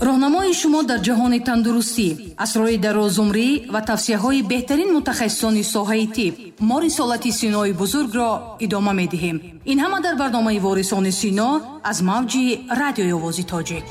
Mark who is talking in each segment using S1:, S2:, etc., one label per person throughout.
S1: راهنمای شما در جهان تندرستی، اسرار درازعمری و توصیه‌های بهترین متخصصان ساحه طب. ما رسالت سینای بزرگ را ادامه می‌دهیم. این همه در برنامه وارثان سینا از موج رادیوی آواز تاجیک.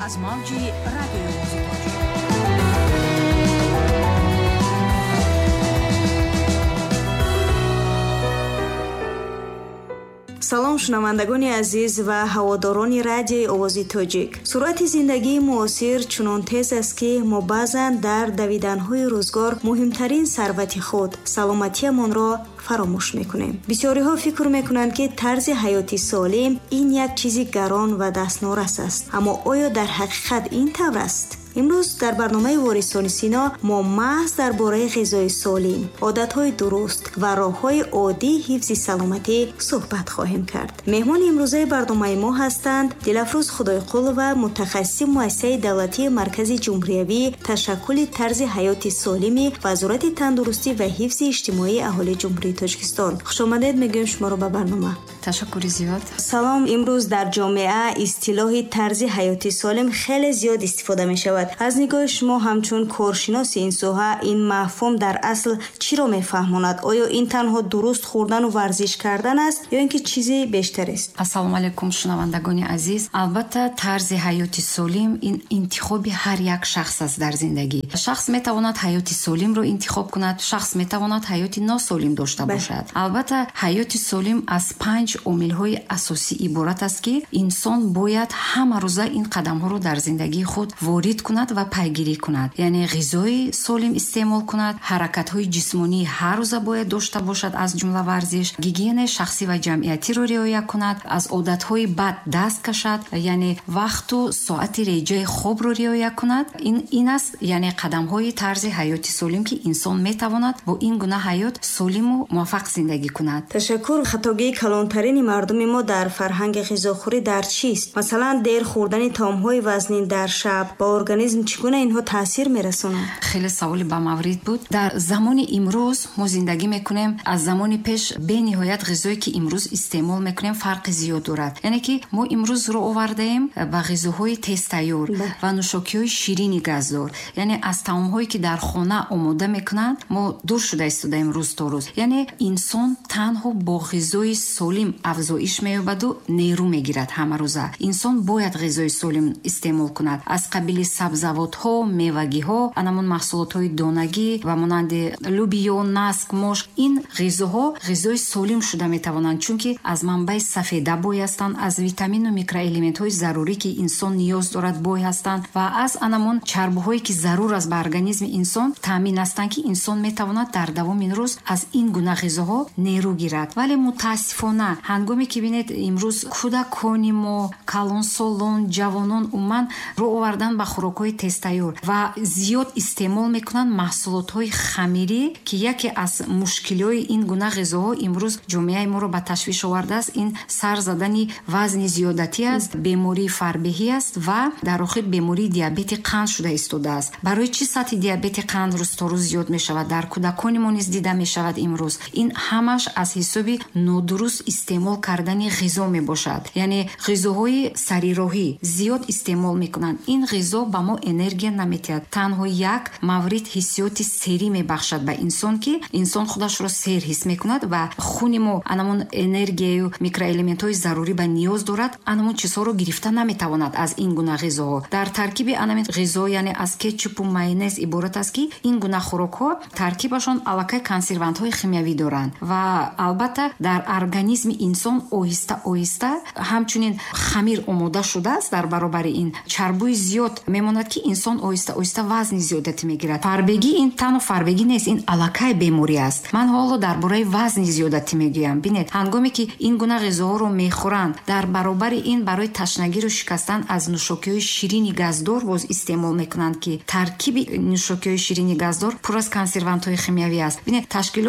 S2: салом шунавандагони азиз ва ҳаводорони радиои овози тоҷик. суръати зиндагии муосир чунон тез аст ки мо баъзан дар давиданҳои рӯзгор муҳимтарин сарвати худ саломатиамонро фаромӯш мекунем. бисёриҳо фикр мекунанд ки тарзи ҳаёти солим ин як чизи гарон ва дастнорас аст. аммо оё дар ҳақиқат ин тавр аст? имрӯз дар барномаи ворисони сино мо маҳз дар бораи ғизои солим, одатҳои дуруст ва роҳҳои оддии ҳифзи саломатӣ суҳбат хоҳем кард. меҳмони имрӯзаи барномаи мо ҳастанд Дилафрӯз Худойқулова, мутахассиси муассисаи давлатии маркази ҷумҳуриявии ташаккули тарзи ҳаёти солими Вазорати тандурустӣ ва ҳифзи иҷтимоии аҳолии ҷумҳурии Тоҷикистон. хушомадед мегӯем шуморо ба барнома.
S3: ташаккури зиёд.
S2: салом. имрӯз дар ҷомеа истилоҳи тарзи ҳаёти солим хеле зиёд истифода мешавад. аз нигоҳи шумо ҳамчун коршиноси ин соҳа ин мафҳум дар асл чиро мефаҳмонад? оё ин танҳо дуруст хӯрдану варзиш кардан аст ё ин ки чизи бештарест?
S3: ассалому алайкум шунавандагони азиз. албатта тарзи ҳаёти солим ин интихоби ҳар як шахс аст дар зиндагӣ. шахс метавонад ҳаёти солимро интихоб кунад, шахс метавонад ҳаёти носолим дошта бошад. албатта ҳаёти солим аз 5 омилҳои асосӣ иборат аст ки инсон бояд ҳама рӯза ин қадамҳоро дар зиндагии худ ворид кунад ва пайгирӣ кунад. яъне ғизои солим истеъмол кунад, ҳаракатҳои ҷисмонӣ ҳар рӯза бояд дошта бошад, аз ҷумла варзиш, гигиенаи шахсӣ ва ҷамъиятиро риоя кунад, аз одатҳои бад даст кашад, яъне вақту соати реҷаи хобро риоя кунад. ин аст яъне қадамҳои тарзи ҳаёти солим ки инсон метавонад бо ин гуна ҳаёт солиму муваффақ зиндагӣ кунад.
S2: ташаккур. хатогии калонтарини мардуми мо дар фарҳанги ғизохӯрӣ дар чист? масалан, дер хӯрдани таомҳои вазнин дар шаб ба организм чӣ гуна инҳо таъсир мерасонанд?
S3: хеле саволи ба маврид буд. дар замони имрӯз мо зиндагӣ мекунем, аз замони пеш бениҳоят ғизое ки имрӯз истеъмол мекунем фарқи зиёд дорад. яъне ки мо имрӯз ро овардаем ба ғизоҳои тезтайёр ва нӯшокиҳои ширини газдор, яъне аз таомҳое ки дар хона омода мекунанд мо дур шуда истодаем рӯз то рӯз. яъне инсон танҳо бо ғизои солим афзоиш меёбаду нерӯ мегирад ҳама рӯза. инсон бояд ғизои солим истеъмол кунад. аз қабили сабзавотҳо, мевагиҳо, анамун маҳсулотҳои донагӣ ва монанди лубиё, наск, мошк, ин ғизоҳо ғизои солим шуда метавонанд, чунки аз манбаи сафеда бой ҳастанд, аз витамину микроэлементҳои зарурӣ ки инсон ниёз дорад бой ҳастанд ва аз анамун чарбҳое ки зарур аст ба организми инсон таъмин ҳастанд ки инсон метавонад дар давоми рӯз аз ин гуна ғизоҳо нерӯ гирад. вале мутаассифона ҳангоме ки бинед имрӯз кӯдакони мо, калонсолон, ҷавонон умуман ро овардан ба хӯрокҳои тезтайёр ва зиёд истеъмол мекунанд маҳсулотҳои хамирӣ ки яке аз мушкилиҳои ин гуна ғизоҳо имрӯз ҷомеаи моро ба ташвиш овардааст. ин сар задани вазни зиёдатӣ аст, бемории фарбеҳӣ аст ва дар охир бемории диабети қанд шуда истодааст. барои чӣ сатҳи диабети қанд рӯз то рӯз зиёд мешавад? дар кӯдакони мо низ дида мешавад имрӯз. ин ҳамаш аз ҳисоби нодуруст истеъмол кардани ғизо мебошад. яъне ғизоҳои сарироҳӣ зиёд истеъмол мекунанд. ин ғизо ба мо энергия наметиҳад. танҳо як маврид ҳиссиёти серӣ мебахшад ба инсон ки инсон худашро сер ҳис мекунад ва хуни мо анамун энергияю микроэлементҳои зарурӣ ба ниёз дорад. анамун чизҳоро гирифта наметавонад аз ин гуна ғизоҳо. дар таркиби анамин ғизо яъне аз кетчупу майонез иборат аст ки ин гуна хӯрокҳо таркибашон аллакай консервантҳои химиявӣ доранд ва албатта дар организми инсон оҳиста оҳиста ҳамчунин хамир омода шудааст дар баробари ин чарбуи зиёд мемонад ки инсон оҳиста оҳиста вазни зиёдатӣ мегирад. фарбегӣ ин тану фарбегӣ нест, ин аллакай беморӣ аст. ман ҳоло дар бораи вазни зиёдатӣ мегӯям. бинед ҳангоме ки ин гуна ғизоҳоро мехӯранд, дар баробари ин барои ташнагиро шикастан аз нӯшокиҳои ширини газдор боз истеъмол мекунанд ки таркиби нӯшокиҳои ширини газдор пур аз консервантҳои химиявӣ аст. бинед ташкилоти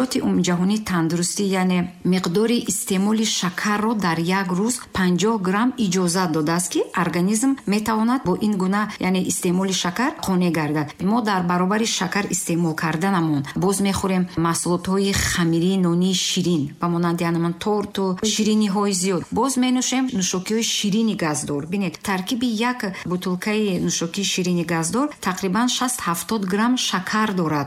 S3: ҷаҳонии тандурустӣ, яъне миқдори истеъмоли шакарро дар як рӯз 50 грамм иҷозат додааст, ки организм метавонад бо ин гуна яъне истеъмоли шакар қонеъ гардад. мо дар баробари шакар истеъмол карданамон боз мехӯрем маҳсулотҳои хамирии нонии ширин ба монанди анамон торту шириниҳои зиёд. Боз менӯшем нӯшокиҳои ширини газдор. Бинед, таркиби як бутулкаи нӯшокии ширини газдор тақрибан 60-70 грамм шакар дорад.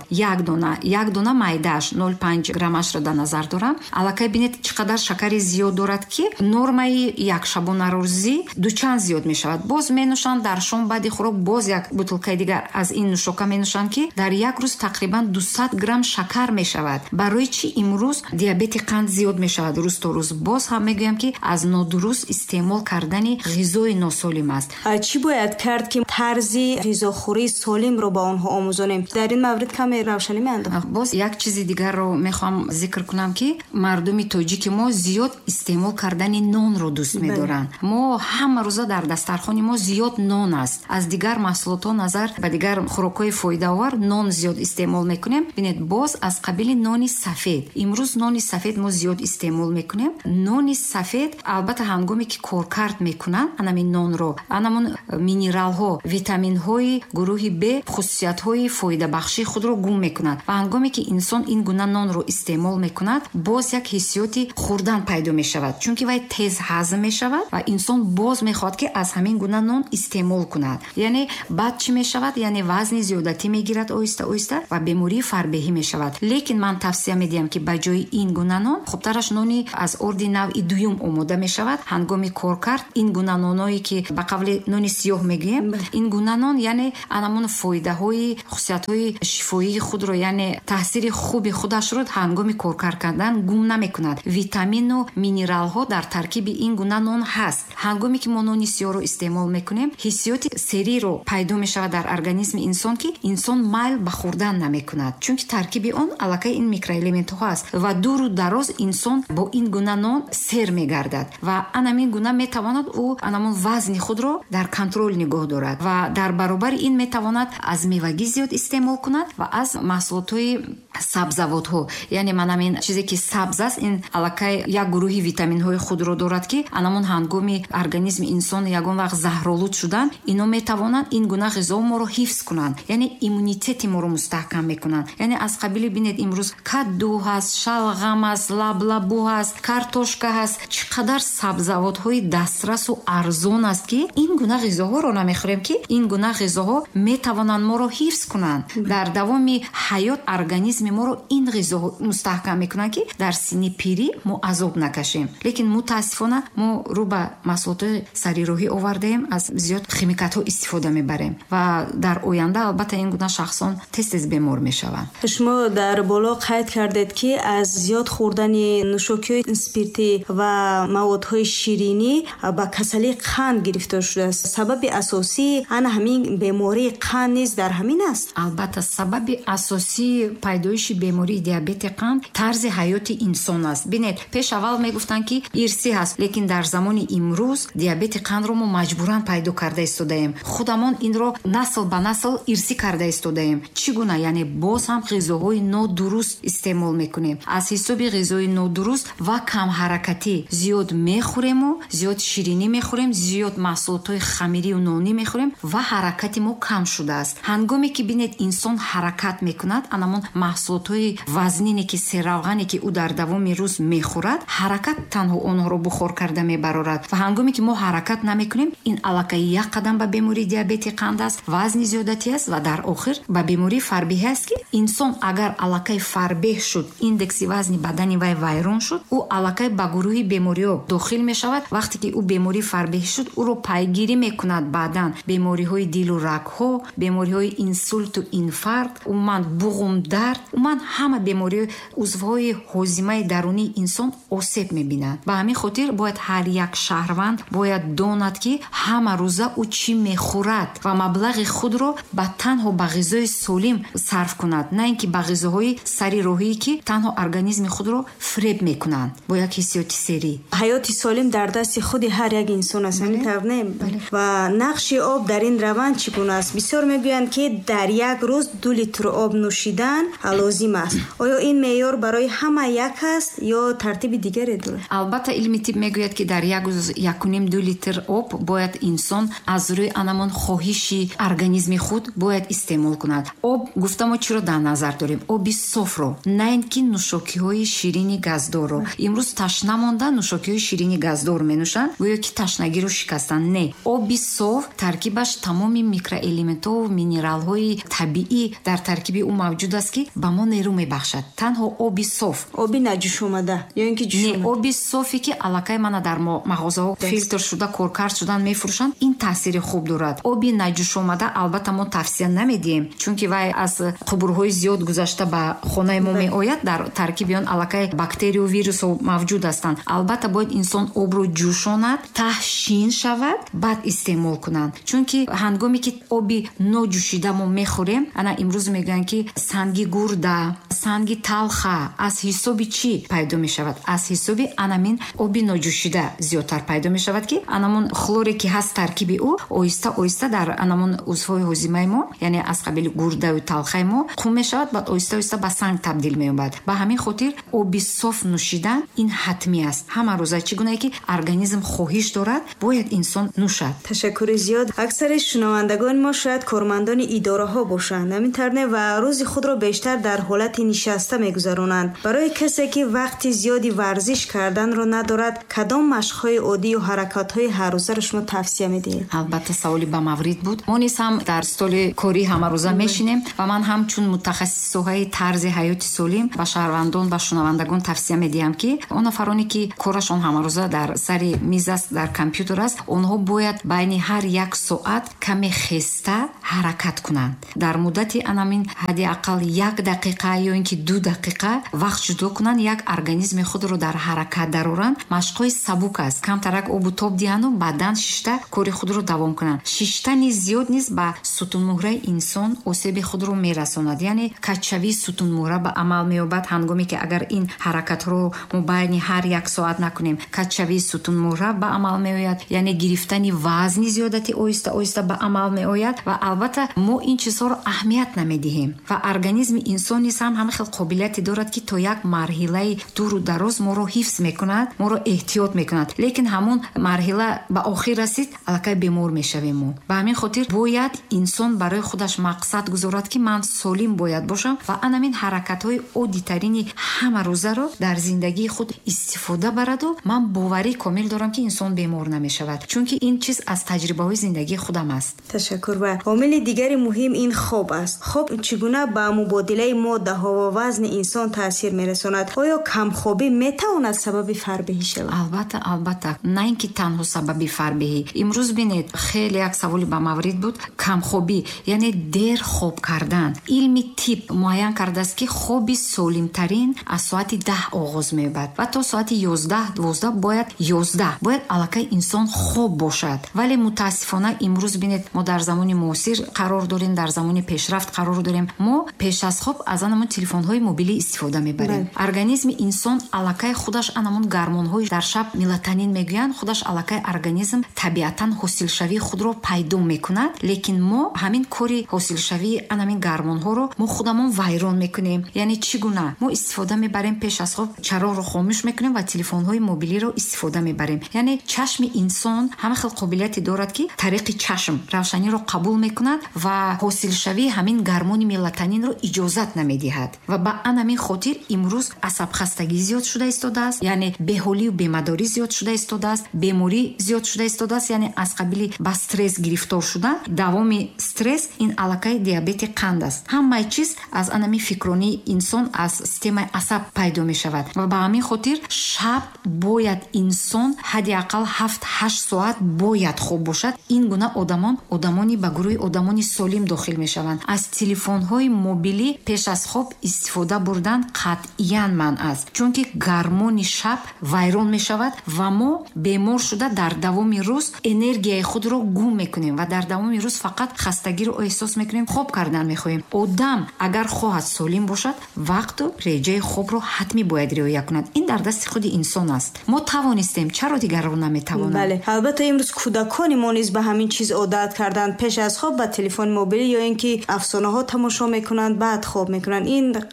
S3: Як дона майдааш 0.5 граммашро дар назар дорам. Аллакай бинед чӣ қадар шакари зиёд дорад, ки нормаи як шабонарӯзӣ дучанд зиёд мешавад. Боз менӯшанд дар шом баъди хӯрок боз як бутулкаи дигар аз ин нӯшока менӯшанд, ки дар як рӯз тақрибан 200 грамм шакар мешавад. Барои чӣ имрӯз диабети қанд зиёд мешавад рӯз то рӯз? Боз ҳам мегӯям, ки аз нодуруст истеъмол кардани ғизои носолим аст.
S2: чӣ бояд кард ки тарзи ғизохӯрии солимро ба онҳо омӯзонем? дар ин маврид каме равшанӣ меандохт.
S3: Боз як чизи дигарро мехоҳам зикр кунам, ки мардуми тоҷики мо зиёд истеъмол кардани нонро дӯст медоранд. Мо ҳама рӯза дар дастархони мо зиёд нон аст. аз дигар маҳсулотҳо назар ба дигар хӯрокҳои фоидаовар нон зиёд истеъмол мекунем. бинед, боз аз қабили нони сафед. имрӯз нони сафед мо зиёд истеъмол мекунем. нони сафед албатта ҳангоме ки коркард мекунанд анамин нонро, анамон минералҳо, витаминҳои гурӯҳи Б хусусиятҳои фоидабахшии худро гум мекунад. ва ҳангоме ки инсон ин гуна нонро истеъмол мекунад, боз як ҳиссиёти хӯрдан пайдо мешавад, чунки вай тез ҳазм мешавад ва инсон боз мехоҳад, ки аз ҳамин гуна нон истеъмол кунад. яъне баъд чӣ мешавад? яъне вазни зиёдатӣ мегирад оҳиста оҳиста ва бемории фарбеҳӣ мешавад. лекин ман тавсия медиҳам, ки ба ҷои ин гуна нон хубтараш нони аз орди навъи дуюм омода мешавад. ҳангоми кор кард ин гуна ноное, ки ба қавли нони сиёҳ мегӯем, ин гуна нон яъне анамон фоидаҳои хусусиятҳои шифоии худро, яъне таъсири хуби худашро ҳангоми кор кардан гум намекунад. витамину минералҳо дар таркиби ин гуна нон ҳаст. ҳангоме ки мо нони сиёҳро истеъмол мекунем, ҳиссиёти сериро пайдо мешавад дар организми инсон, ки инсон майл ба хӯрдан намекунад, чунки таркиби он аллакай ин микроэлементҳо ҳаст ва дуру дароз инсон бо ин гуна нон сер мегардад ва анамин гуна метавонад ӯ анамон вазни худро дар контрол нигоҳ дорад ва дар баробари ин метавонад аз мевагӣ зиёд истеъмол кунад ва аз маҳсулотҳои сабзавотҳо, яъне манамин чизе ки сабз аст, ин аллакай як гурӯҳи витаминҳои худро дорад, ки анамон ҳангоми организми инсон ягон вақт заҳролуд шудан, ино метавонанд ин гуна ғизо моро ҳифз кунанд, яъне иммунитети моро мустаҳкам мекунанд. яъне аз қабили бинед имрӯз кадду ҳаст, шалғам аст, лаблабу ҳаст, картошка ҳаст, чӣ қадар сабзавотҳои дастрасу арзон аст, ки ин гуна ғизоҳоро намехӯрем, ки ин гуна ғизоҳо метавонанд моро ҳифз кунанд. дар давоми ҳаёт организми моро ин ғизоҳо мустаҳкам мекунанд, ки дар синни пирӣ мо азоб накашем. лекин мутаассифона мо рӯ ба маҳсулотҳои сарироҳӣ овардаем, аз зиёд химикатҳо истифода мебарем ва дар оянда албатта ин гуна шахсон тез бемор мешаванд.
S2: шумо дар боло қайд кардед, ки аз зиёд хӯрдани нӯшокиҳои спиртӣ ва маводҳои ширинӣ ба касалии қанд гирифтор шудааст. сабаби асосӣ ана ҳамин бемории қанд низ дар ҳамин аст?
S3: албатта сабаби асосии пайдоиши бемории диабети қанд тарзи ҳаёти инсон аст. бинед, пеш аввал мегуфтанд, ки ирсӣ ҳаст, лекин дар замони имрӯз диабети қандро мо маҷбуран пайдо карда истодаем. худамон инро насл ба насл ирсӣ карда истодаем. чӣ гуна? яъне боз ҳам ғизоҳои нодуруст истеъмол мекунем. аз ҳисоби ғизои нодуруст ва камҳаракатӣ зиёд мехӯрему, зиёд ширинӣ мехӯрем, зиёд маҳсулотҳои хамирию нонӣ мехӯрем ва ҳаракати мо кам шудааст. ҳангоме ки бинед инсон ҳаракат мекунад, анамон маҳсулотҳои вазнине ки серавғане ки ӯ дар давоми рӯз мехӯрад, ҳаракат танҳо онҳоро бухор карда мебарорад ва ҳангоме ки мо ҳаракат намекунем, ин аллакай як қадам ба бемории диабети қанд аст, вазни зиёдатӣ аст ва дар охир ба бемории фарбеҳӣ аст, ки инсон агар аллакай фарбеҳ шуд, индекси вазни бадани вай вайрон шуд, ӯ аллакай ба гурӯҳи бемориҳо дохил мешавад. вақте ки ӯ бемории фарбеҳӣ шуд, ӯро пайгирӣ мекунад баъдан бемориҳои дилу рагҳо, бемориҳои инсулту инфаркт, умуман буғум дард, умуман ҳама бемориҳои узвҳои ҳозимаи дарунии инсон осеб мебинад. ба ҳамин хотир бояд ҳар як шаҳрванд бояд донад, ки ҳама рӯза ӯ чӣ мехӯрад ва маблағи худро ба танҳо ба ғизои солим сарф кунад, на ин ки ба ғизоҳои сари роҳие, ки танҳо организми худро фреб мекунанд бо як ҳиссиёти серӣ.
S2: ҳаёти солим дар дасти худи ҳар як инсон аст, тавне. ва нақши об дар ин раванд чӣ гуна аст? бисёр мегӯянд, ки дар як рӯз 2 литр об нӯшидан лозим аст. оё ин معیار برای همه یک است یا ترتیب دیگری دارد؟
S3: البته علمی طب میگوید که در 1.5 لیتر آب باید انسان از روی انمون خواهشی ارگانیسم خود باید استعمال کند. آب گفتم چرا در نظر داریم؟ آب صاف رو، نه اینکه نوشاکی های شیرین گازدار رو. امروز تشنه ماندن نوشاکی های شیرین گازدار مینوشن گویا که تشنگی رو شکستن. نه، آب صاف ترکیبش تمام میکروالمنت ها و مینرال های طبیعی در ترکیب او موجود است که به ما نیرو میبخشد. تنها آب صاف،
S2: آب نجوش اومده یا اینکه جوش اومده.
S3: نه، آب صافی که علاقه من در مغازه ها فیلتر شده کورکارت شدن میفروشن این تاثیر خوب دارد. آب نجوش اومده البته ما توصیه نمیدیم چون که وای از قبورهای زیاد گذشته به خانه ما میآید. در ترکیب آن علاقه باکتری و ویروس موجود هستند. البته باید انسان آب رو جوشاند تا شین شود بعد استعمال کنند. چون که هنگامی که آب نجوشیده ما میخوریم انا امروز میگن که سنگ گرده، سنگ تلخه از حساب چی پیدا میشود؟ از حساب انامین آب نجوشیده زیادتر پیدا میشود که انامون خلوری که هست ترکیب او آیسته آیسته در انامون عضوهای هاضمه ما یعنی از قبیل گرده و تلخه ما خون میشود بعد آیسته آیسته به سنگ تبدیل میشود. به همین خاطر آب صاف نوشیدن این حتمی است. همه روزه چگونه که ارگانیسم خواهش دارد باید انسان نوشد.
S2: تشکر زیاد. اکثر شنوندگان ما شاید کارمندان اداره ها باشند همین طرح و روز خود را بیشتر در حالت نشسته میگذرانند. برای کسی که وقت زیادی ورزش کردن رو ندارد کدام مشق‌های عادی و حرکات‌های هر روزه رو شما توصیه میدید؟
S3: البته سوالی به مورد بود. ما نیز هم در استول کاری همه روزه میشینیم و من هم چون متخصص سوهای طرز حیات سالم و شهروندان و شنوندگان توصیه میدیم که اون نفرانی که کارشون همه روزه در سر میز است در کامپیوتر است اونها باید بین هر یک ساعت کمی خسته حرکت کنند. در مدت انامین حداقل 1 دقیقه یا اینکه 2 دقیقه وقت جدا کنند یک ارگانیسم خود رو در حرکت درآورند. مشقای سبک است. کمترک آب و تاب دهند و بعداً شیشته کاری خود رو دوام کنند. شیشته نیز زیاد نیست به ستون مهره انسان آسیب خود رو میرساند. یعنی کچوی ستون مهره به عمل میابد هنگامی که اگر این حرکت رو مبین هر یک ساعت نکنیم کچوی ستون مهره به عمل میآید. یعنی گرفتن وزن زیادتی آیسته آیسته به عمل میآید و البته ما این چیزها رو اهمیت نمیدهیم و ارگانیسم انسان نیز هم خیلی قابلیت دارد که تا یک مرحله دور و دراز ما رو حفظ میکند، ما رو احتیاط میکند. لیکن همون مرحله به آخر رسید الکی بیمار میشویم ما. به همین خاطر باید انسان برای خودش مقصد گذارد که من سالم باید باشم و همین حرکت های عادی ترین همه روزه رو در زندگی خود استفاده برد و من باوری کامل دارم که انسان بیمار نمیشود چون که این چیز از تجربه های زندگی خودم است.
S2: تشکر. و عامل دیگری مهم این خواب است. خواب چگونه به مبادله ماده ها و وزن انسان تاثیر میرساند؟ آیا کم خوابی میتواند سبب فربهی شود؟
S3: البته نه اینکه تنها سبب فربهی. امروز ببینید خیلی یک سوالی به مورد بود کم خوابی یعنی دیر خواب کردن. علمی طب معین کرده است که خوابی سالم ترین از ساعت 10 آغاز می‌شود و تا ساعت 11 12 باید علاقه انسان خوب باشد. ولی متاسفانه امروز ببینید ما در زمان معاصر قرار داریم، در زمان پیشرفت قرار داریم. ما پیش از خواب از همون تلفن‌های موبیلی استفاده می‌بریم. ارگانیسم انسان علاقه خودش همون گرمون‌های در شب ملاتونین میگویند خودش علاقه ارگانیسم طبیعتاً حاصل شوی خود رو پیدا می‌کند. لیکن ما همین کاری حاصل شوی همین گرمون‌ها رو ما خودمون ویران می‌کنیم. یعنی چگونه ما استفاده می‌بریم پیش از خواب چراغ رو خاموش می‌کنیم و تلفن‌های موبیلی رو استفاده می‌بریم. یعنی چشم انسان همه خیلی قابلیتی دارد که طریق چشم روشنی رو قبول می‌کند و حاصل شوی همین گرمون ملاتونین رو اجازت نمی‌دهد و با همین خاطر امروز عصب خستگی زیاد شده است. یعنی بی‌حالی و بی‌مداری زیاد شده است. بیماری زیاد شده است. یعنی از قبیل با استرس گرفتار شدن، دوام استرس این علاقه دیابت قند است. همه چیز از انمی فکرانی انسان از سیستم عصب پیدا می شود و به همین خاطر شب باید انسان حداقل 7-8 ساعت باید خوب باشد. این گونه آدمانی به گروه آدمانی سالم داخل می شوند. از تلفن های موبیلی پیش از خواب استفاده بردن قطعاً منع است چون که گرمون شب ویران می شود و ما بیمار شده در دوام روز انرژی خود رو گم میکنیم و در دوام روز فقط خستگی رو احساس میکنیم، خواب کردن میخوایم. آدم اگر خواهد سالم باشد وقت و رژه خواب رو حتمی باید رعایت کند. این در دست خود انسان است. ما توانستیم، چرا دیگران نمیتوانند؟
S2: بله، البته امروز کودکان ما نیز به همین چیز عادت کردن. پیش از خواب با تلفن موبیل یا اینکه افسانه ها تماشا میکنند بعد خواب میکنند. این قطعا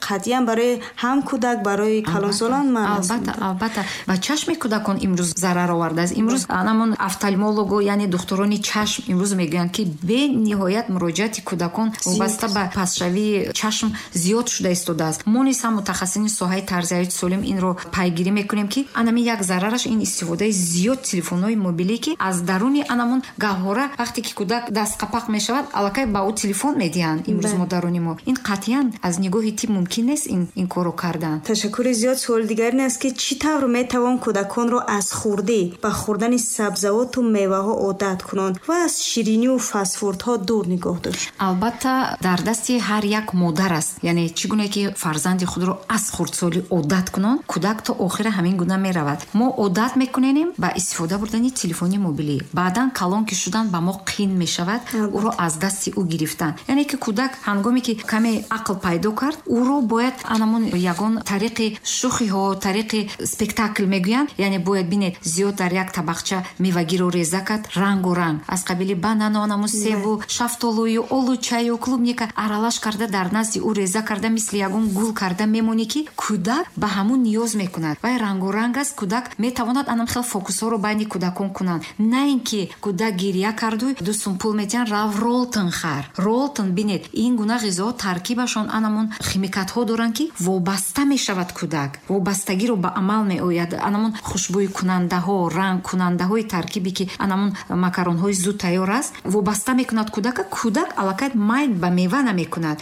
S2: میگن برای هم کودک برای کلانسالان من
S3: البته با چشم کودکان امروز ضرر آورده است. امروز همون افتالمولوگ یعنی دکتران چشم امروز میگن که به نهایت مراجعت کودکان وابسته به پسشوی چشم زیاد شده است. ما نیز هم متخصصین ساحه تغذیه سالم این رو پیگیری میکنیم که انمی یک ضررش این استفاده زیاد تلفن‌های موبیلی که از درون انمون گاهواره وقتی که کودک دست قپق میشود الکی با او تلفن میدین. امروز مادران ما این قطعاً از نگاه تیپ ممکن نیست این کارو کردن.
S2: تشکر زیاد. سوال دیگر این است که چی طور میتوان کودکان رو از خوردی به خوردن سبزیجات و میوه ها عادت کنند و از شیرینی و فست فود ها دور نگاه داشت؟
S3: البته در دست هر یک مادر است، یعنی چگونه که فرزند خود رو از خردسالی عادت کنند کودک تا آخر همین گونه میرود. ما عادت میکنیم با استفاده بردن تلفن موبیلی، بعداً کلان که شدن با ما قین میشود او رو از دست او گرفتن. یعنی که کودک هنگامی که کمی عقل پیدا کرد او رو باید انمون یگان طریق شوخی ها طریق اسپکتاکل میگویند، یعنی باید بینید زیاد در یک طبقچه میوگی رو ریزه کرد رنگ و رنگ از قبیل بانان و سیب و شفتالو و آلوچای و کلوبنیکا аралаш карда дар назди ӯ реза карда мисли ягон гул карда мемонӣ ки кӯдак ба ҳамун ниёз мекунад. вай рангоранг аст. кӯдак метавонад анам хел фокусҳоро байни кӯдакон кунанд, на ин ки кӯдак гирия карду дӯстон пул метиҳанд рав ролтон хар ролтон. бинед ин гуна ғизоҳо таркибашон анамон химикатҳо доранд ки вобаста мешавад кӯдак, вобастагиро ба амал меояд. анамон хушбӯй кунандаҳо ранг кунандаҳои таркибе ки анамон макаронҳои зуд тайёр аст вобаста мекунад кӯдака. кӯдак аллакай майл ба мева намекунад,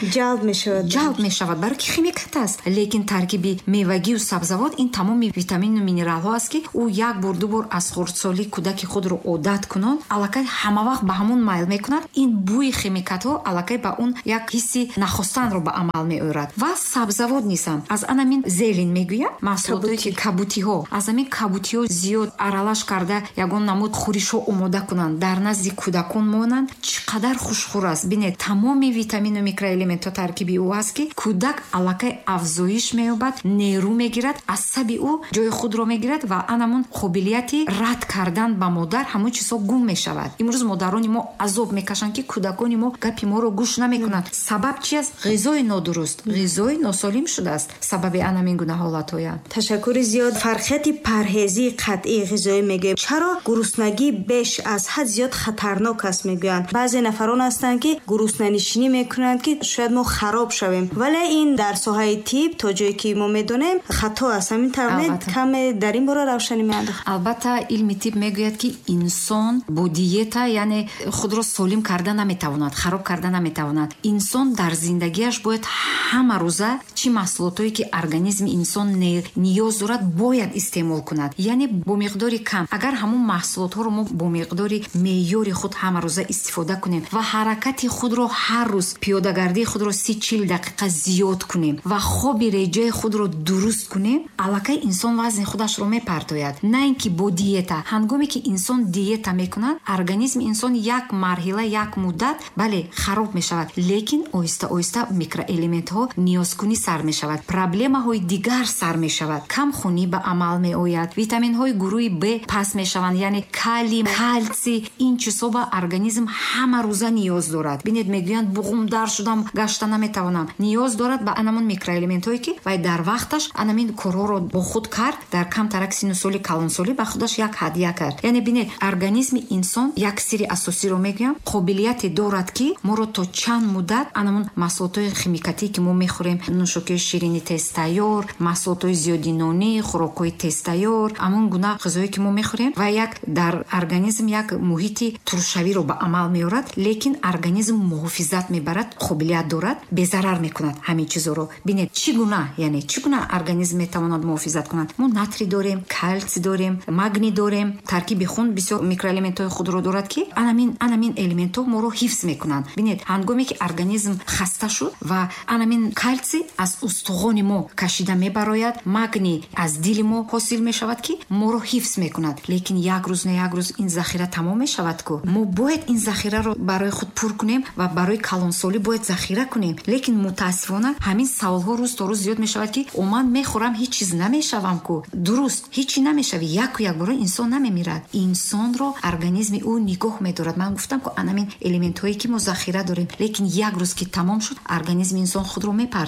S3: ҷалб мешавад барои ки химикат аст. лекин таркиби мевагию сабзавот ин тамоми витамину минералҳо аст ки ӯ як бор ду бор аз хурдсолӣ кӯдаки худро одат кунон аллакай ҳама вақт ба ҳамон майл мекунад. ин бӯи химикатҳо аллакай ба он як ҳисси нахостанро ба амал меорад. ва сабзавот нисам аз анамин зелин мегӯяд маҳсулотое ки кабутиҳо аз амин кабутиҳо зиёд аралаш карда ягон намуд хӯришҳо омода кунанд дар назди кӯдакон монанд. чӣ қадар хушхӯр аст. бинед тамоми витамину микроэлементҳо таркиби ӯ аст ки кӯдак аллакай афзоиш меёбад, нерӯ мегирад, асаби ӯ ҷои худро мегирад ва анамон қобилияти рад кардан ба модар ҳамон чизҳо гум мешавад. имрӯз модарони мо азоб мекашанд ки кӯдакони мо гапи моро гӯш намекунанд. сабаб чи аст? ғизои нодуруст, ғизои носолим шудааст сабаби анамин гуна ҳолатҳоя.
S2: ташаккури зиёд. фарқияти парҳезии қатъии ғизоӣ мегӯем. чаро гуруснагӣ беш аз ҳад зиёд хатарнок аст мегӯянд? баъзе нафарон ҳастанд ки гуруснанишинӣ мекунанд ки шояд мо хароб шавем, вале ин дар соҳаи тиб то ҷое ки мо медонем хато аст. ҳамин тавонед каме дар ин бора равшанӣ меандохт? албатта
S3: илми тиб мегӯяд ки инсон бо диета яъне худро солим карда наметавонад, хароб карда наметавонад. инсон дар зиндагиаш бояд ҳама рӯза чӣ маҳсулотое ки организми инсон ниёз дорад бояд истеъмол кунад, яъне бо миқдори кам. агар ҳамон маҳсулотҳоро мо бо миқдори меъёри худ ҳама рӯза истифода кунем ва ҳаракати худро ҳар рӯз пиёдагардии худро 30-40 дақиқа зиёд кунем ва хоби реҷаи худро дуруст кунем, аллакай инсон вазни худашро мепартояд. на ин ки бо диета. ҳангоме ки инсон диета мекунад организми инсон як марҳила як муддат бале хароб мешавад, лекин оҳиста оҳиста микроэлементҳо ниёзкунӣ сар мешавад, проблемаҳои дигар сар мешавад, камхунӣ ба амал меояд, витаминҳои гурӯҳи Б паст мешаванд, яъне калий, калсий. ин чизҳо ба организм ҳама рӯза ниёз дорад. бинед мегӯянд буғумдар шудам гашта наметавонам. ниёз дорад ба анамон микроэлементҳое ки вай дар вақташ анамин корҳоро бо худ кард. дар камтарак сину соли калонсолӣ ба худаш як ҳадия кард. яъне бинед организми инсон як сири асосиро мегӯям қобилияте дорад ки моро то чанд муддат анамон маҳсулотҳои химикатӣ ки мо мехӯрем, нӯшокии ширини тезтайёр, маҳсулотҳои зиёди нонӣ, хӯрокҳои тезтайёр, амон гуна ғизоие ки мо мехӯрем ва як дар организм як муҳити туршавиро ба амал меорад, лекин организм муҳофизат мебарад, қобилият дорад, безарар мекунад ҳамин чизоро. бинед чӣ гуна, яъне чӣ гуна организм метавонад муҳофизат кунад. мо натри дорем, калси дорем, магни дорем, таркиби хун бисёр микроэлементҳои худро дорад ки анамин элементҳо моро ҳифз мекунанд. бинед ҳангоме ки организм хаста шуд ва анамин калси аз устухони мо кашида мебарояд, магни аз дили мо ҳосил мешавад ки моро ҳифз мекунад, лекин як рӯз на як рӯз ин захира тамом мешавад ку. мо бояд ин захираро барои худ пур кунем ва барои калонсолӣ бояд захира кунем, лекин мутаассифона ҳамин саволҳо рӯз то рӯз зиёд мешавад ки ман мехӯрам ҳеҷ чиз намешавам ку. дуруст ҳеҷ намешави. яку як бора инсон намемирад. инсонро организми ӯ нигоҳ медорад. ман гуфтам ку анамин элементҳое ки мо захира дорем, лекин як рӯз ки тамом шуд организми инсон худро мепартояд.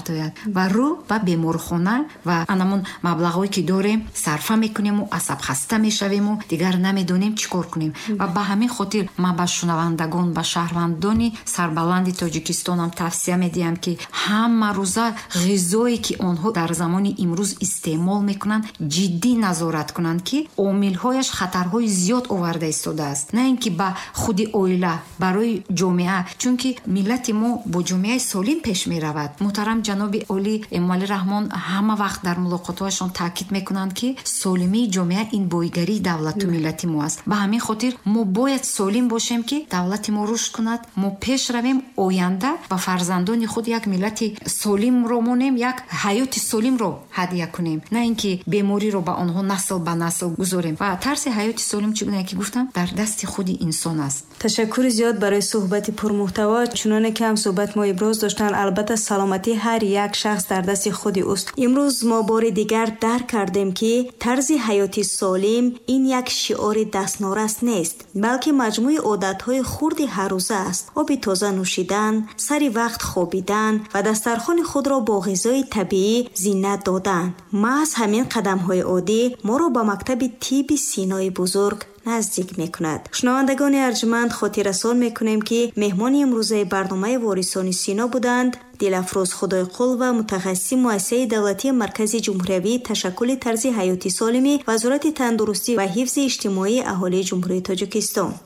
S3: و رو به بیمارخانه و انمون مبلغایی که داریم صرفه میکنیم و عصب خسته میشویم و دیگر نمیدونیم چیکار کنیم. و به همین خاطر ما به شنوندگان به شهروندان سربلند تاجیکستان هم توصیه میدیم که همه روزه غذایی که آنها در زمان امروز استعمال میکنند جدی نظارت کنند که عامل‌هایش خطرهای زیاد آورده ایستاده است، نه اینکه به خود عائله برای جامعه، چون که ملت ما با جامعه سالم پیش میرود. محترم جناب علی امالی رحمان همه وقت در ملاقات‌هاشون تاکید میکنند که سالمی جامعه این بایگری دولت و ملت ما است. به همین خاطر ما باید سالم باشیم که دولت ما رشد کند، ما پیش رویم، آینده و فرزندان خود یک ملت سالم رو مونیم، یک حیات سالم رو هدیه کنیم، نه اینکه بیماری رو به آنها نسل به نسل گذاریم. و طرز حیات سالم چگونه که گفتم در دست خود انسان است.
S2: تشکر زیاد برای صحبت پرمحتوا. چنانه که هم صحبت ما ابراز داشتن، البته سلامتی هر یک شخص در دست خود اوست. امروز ما بار دیگر درک کردیم که طرز حیاتی سالم این یک شعار دستنورس نیست، بلکه مجموعه عادت‌های خرد هر روزه است. آب تازه نوشیدن، سری وقت خوابیدن و دسترخوان خود را با غذای طبیعی زینت دادن. محض همین قدم‌های عادی ما را به مکتب طب سینای بزرگ نزدیک میکند. شنوندگان ارجمند، خاطررسان میکنیم که مهمان امروزه برنامه وارثان سینا بودند دلافروز خدایقل و متخصص مؤسسه دولتی مرکز جمهوری تشکل طرز حیاتی سالمی وزارت تندرستی و حفظ اجتماعی اهالی جمهوری تاجیکستان.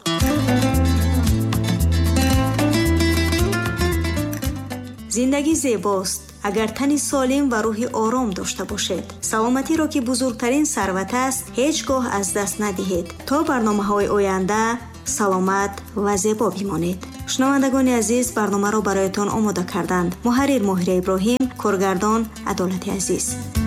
S2: زندگی زیباست اگر تنی سالم و روحی آرام داشته باشید. سلامتی را که بزرگترین ثروت است هیچگاه از دست ندهید. تا برنامه‌های آینده سلامت و زیبا بمانید. شنوندگان عزیز، برنامه را برایتان آماده کردند محرر ماهر ابراهیم، کارگردان عدالت عزیز.